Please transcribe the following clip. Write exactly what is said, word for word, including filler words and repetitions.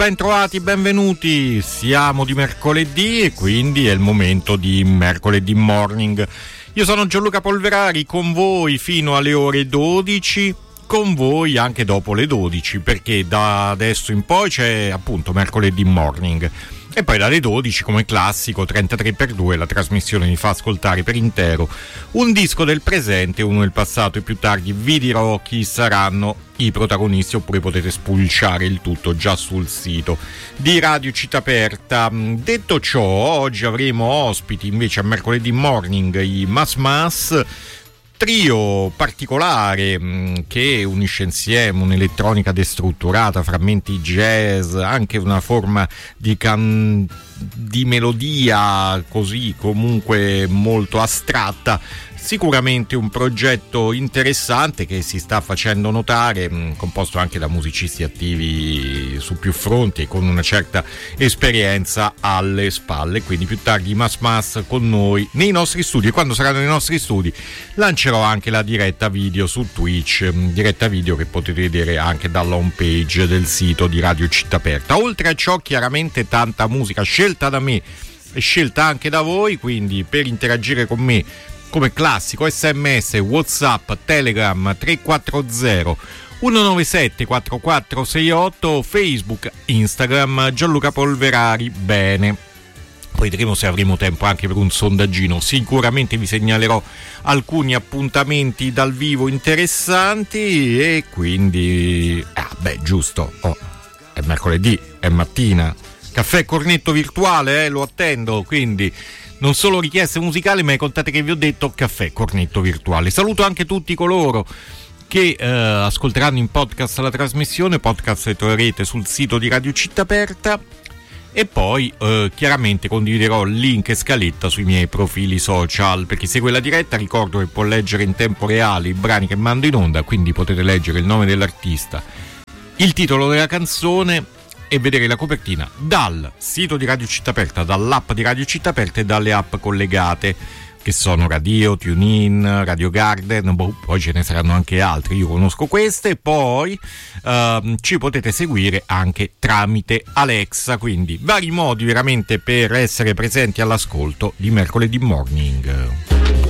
bentrovati, benvenuti. Siamo di mercoledì e quindi è il momento di Mercoledì Morning. Io sono Gianluca Polverari, con voi fino alle ore dodici, con voi anche dopo le dodici, perché da adesso in poi c'è appunto Mercoledì Morning. E poi dalle dodici, come classico, trentatré per due, la trasmissione mi fa ascoltare per intero un disco del presente, uno del passato, e più tardi vi dirò chi saranno i protagonisti, oppure potete spulciare il tutto già sul sito di Radio Città Aperta. Detto ciò, oggi avremo ospiti invece a Mercoledì Morning i Mas Mas, trio particolare mh, che unisce insieme un'elettronica destrutturata, frammenti jazz, anche una forma di, can... di melodia così comunque molto astratta. Sicuramente un progetto interessante che si sta facendo notare, mh, composto anche da musicisti attivi su più fronti e con una certa esperienza alle spalle. Quindi più tardi Mas Mas con noi nei nostri studi, e quando saranno nei nostri studi lancerò anche la diretta video su Twitch, mh, diretta video che potete vedere anche dalla home page del sito di Radio Città Aperta. Oltre a ciò, chiaramente tanta musica scelta da me e scelta anche da voi, quindi per interagire con me come classico sms, WhatsApp, Telegram tre quattro zero uno nove sette quattro quattro sei otto, Facebook, Instagram Gianluca Polverari. Bene, poi vedremo se avremo tempo anche per un sondaggino. Sicuramente vi segnalerò alcuni appuntamenti dal vivo interessanti, e quindi ah beh giusto, oh, è mercoledì, è mattina, caffè cornetto virtuale, eh, lo attendo, quindi non solo richieste musicali, ma contate che vi ho detto caffè cornetto virtuale. Saluto anche tutti coloro che eh, ascolteranno in podcast la trasmissione. Podcast che troverete sul sito di Radio Città Aperta, e poi eh, chiaramente condividerò link e scaletta sui miei profili social. Per chi segue la diretta, ricordo che può leggere in tempo reale i brani che mando in onda, quindi potete leggere il nome dell'artista, il titolo della canzone e vedere la copertina dal sito di Radio Città Aperta, dall'app di Radio Città Aperta e dalle app collegate, che sono Radio, TuneIn, Radio Garden, boh, poi ce ne saranno anche altri, io conosco queste. Poi ehm, ci potete seguire anche tramite Alexa, quindi vari modi veramente per essere presenti all'ascolto di Mercoledì Morning.